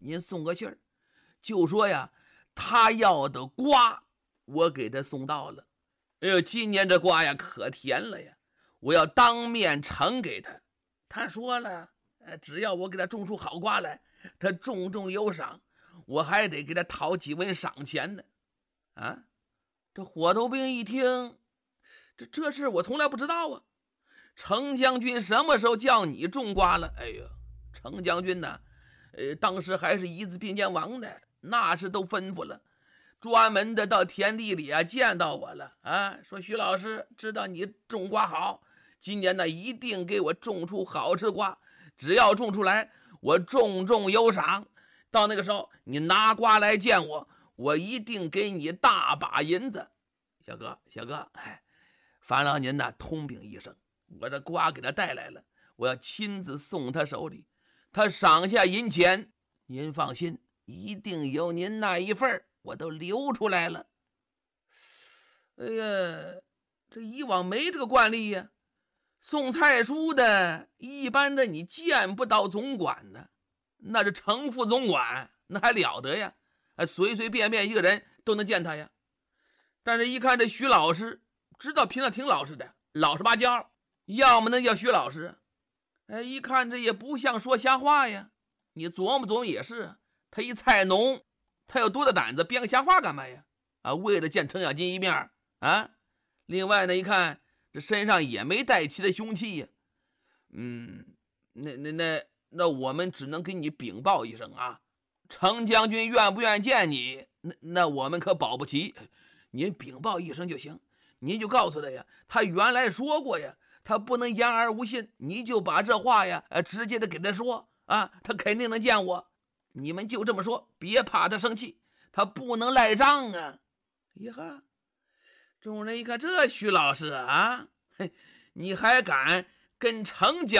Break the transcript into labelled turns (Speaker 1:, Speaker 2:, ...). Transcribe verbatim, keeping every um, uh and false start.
Speaker 1: 您送个信儿，就说呀，他要的瓜我给他送到了。哎呦，今年这瓜呀可甜了呀，我要当面呈给他。他说了，只要我给他种出好瓜来，他重重有赏，我还得给他讨几文赏钱呢。啊，这火头兵一听，这这事我从来不知道啊。程将军什么时候叫你种瓜了？哎呦，程将军呢，呃，当时还是一字并肩王呢，那是都吩咐了，专门的到田地里啊见到我了啊，说徐老师知道你种瓜好，今年呢一定给我种出好吃的瓜，只要种出来，我重重有赏。到那个时候，你拿瓜来见我，我一定给你大把银子。小哥，小哥，哎，烦劳您呢通禀一声，我这瓜给他带来了，我要亲自送他手里，他赏下银钱，您放心，一定有您那一份，我都留出来了。哎呀，这以往没这个惯例呀，送菜书的一般的你见不到总管呢，那是程副总管，那还了得呀，随随便便一个人都能见他呀。但是一看这徐老师，知道平常挺老实的，老实巴交，要么那叫徐老师，哎，一看这也不像说瞎话呀。你琢磨琢磨也是，他一菜农，他有多大胆子编个瞎话干嘛呀？啊，为了见程咬金一面啊。另外呢，一看这身上也没带齐的凶器呀。嗯，那那那那我们只能给你禀报一声啊，程将军愿不愿见你，那那我们可保不齐。您禀报一声就行，您就告诉他呀，他原来说过呀，他不能言而无信，你就把这话呀，呃，直接的给他说啊，他肯定能见我。你们就这么说，别怕他生气，他不能赖账啊。呀哈，众人一看，这徐老师啊，嘿，你还敢跟程将